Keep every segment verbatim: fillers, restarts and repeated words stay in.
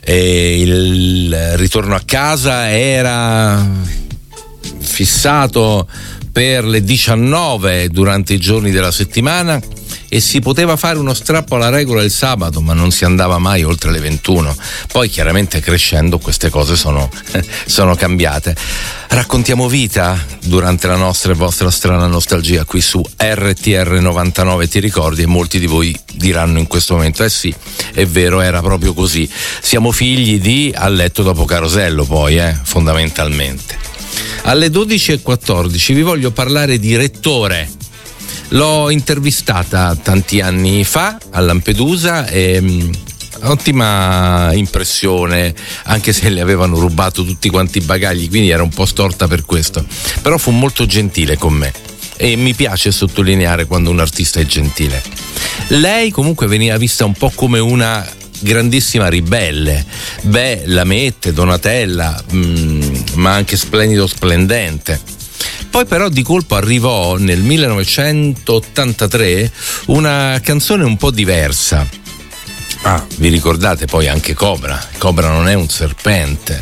e il ritorno a casa era fissato per le diciannove durante i giorni della settimana e si poteva fare uno strappo alla regola il sabato, ma non si andava mai oltre le ventuno. Poi chiaramente crescendo queste cose sono, sono cambiate. Raccontiamo vita durante la nostra e vostra strana nostalgia qui su R T R novantanove, ti ricordi? E molti di voi diranno in questo momento: eh sì, è vero, era proprio così. Siamo figli di A letto dopo Carosello, poi, eh, fondamentalmente. Alle dodici e quattordici vi voglio parlare di Rettore. L'ho intervistata tanti anni fa a Lampedusa e mh, ottima impressione, anche se le avevano rubato tutti quanti i bagagli, quindi era un po' storta per questo, però fu molto gentile con me e mi piace sottolineare quando un artista è gentile. Lei comunque veniva vista un po' come una grandissima ribelle, beh, Lamette, Donatella, mh, ma anche splendido splendente. Poi però di colpo arrivò nel millenovecentottantatré una canzone un po' diversa. Ah, vi ricordate poi anche Cobra? Cobra non è un serpente.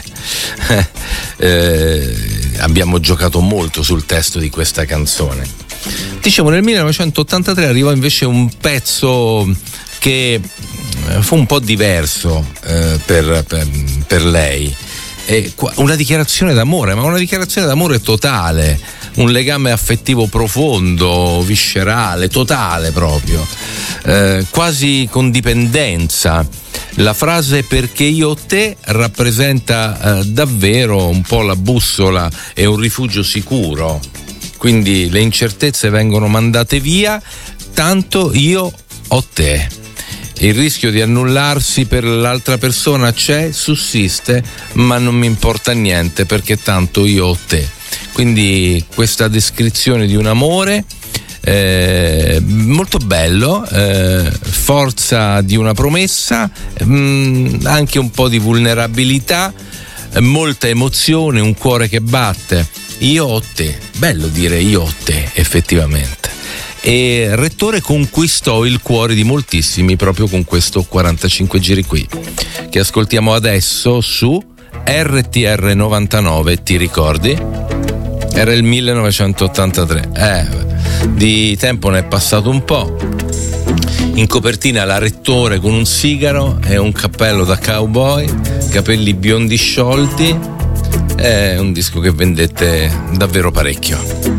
eh, abbiamo giocato molto sul testo di questa canzone. Dicevo, nel millenovecentottantatré arrivò invece un pezzo che fu un po' diverso eh, per, per, per lei. E una dichiarazione d'amore, ma una dichiarazione d'amore totale, un legame affettivo profondo, viscerale, totale proprio, eh, quasi con dipendenza. La frase "perché io o te" rappresenta eh, davvero un po' la bussola e un rifugio sicuro, quindi le incertezze vengono mandate via, tanto io o te. Il rischio di annullarsi per l'altra persona c'è, sussiste, ma non mi importa niente perché tanto io o te. Quindi questa descrizione di un amore eh, molto bello, eh, forza di una promessa, mh, anche un po' di vulnerabilità, eh, molta emozione, un cuore che batte. Io o te, bello dire io o te effettivamente. E Rettore conquistò il cuore di moltissimi proprio con questo quarantacinque giri qui, che ascoltiamo adesso su R T R novantanove, ti ricordi? Era il millenovecentottantatré, eh, di tempo ne è passato un po'. In copertina la Rettore con un sigaro e un cappello da cowboy, capelli biondi sciolti, è un disco che vendette davvero parecchio.